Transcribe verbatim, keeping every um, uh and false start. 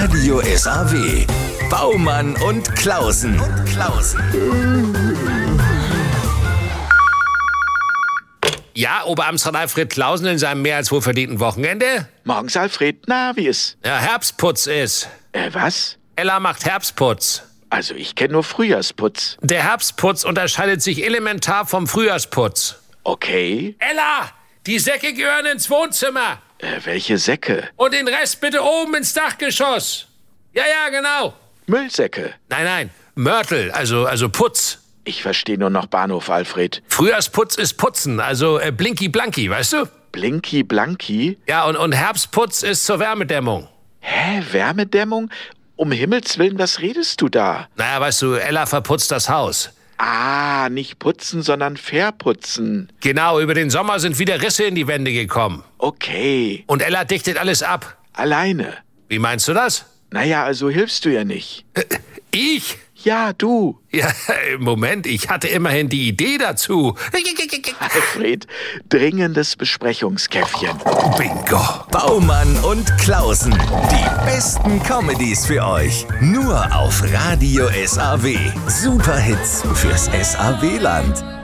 Radio S A W. Baumann und Klausen. Und Klausen. Ja, Oberamtsrat Alfred Klausen in seinem mehr als wohlverdienten Wochenende? Morgens, Alfred. Na, wie ist? Ja, Herbstputz ist. Äh, was? Ella macht Herbstputz. Also, ich kenne nur Frühjahrsputz. Der Herbstputz unterscheidet sich elementar vom Frühjahrsputz. Okay. Ella, die Säcke gehören ins Wohnzimmer. Äh, welche Säcke? Und den Rest bitte oben ins Dachgeschoss. Ja, ja, genau. Müllsäcke. Nein, nein, Mörtel, also, also Putz. Ich verstehe nur noch Bahnhof, Alfred. Frühjahrsputz ist Putzen, also äh, Blinky Blanky, weißt du? Blinky Blanky? Ja, und, und Herbstputz ist zur Wärmedämmung. Hä, Wärmedämmung? Um Himmels Willen, was redest du da? Naja, weißt du, Ella verputzt das Haus. Ah, nicht putzen, sondern verputzen. Genau, über den Sommer sind wieder Risse in die Wände gekommen. Okay. Und Ella dichtet alles ab. Alleine? Wie meinst du das? Naja, also hilfst du ja nicht. Äh, ich? Ja, du. Ja, Moment, ich hatte immerhin die Idee dazu. Alfred, dringendes Besprechungskäffchen. Bingo. Baumann und Klausen. Die besten Comedies für euch. Nur auf Radio S A W. Superhits fürs S A W-Land.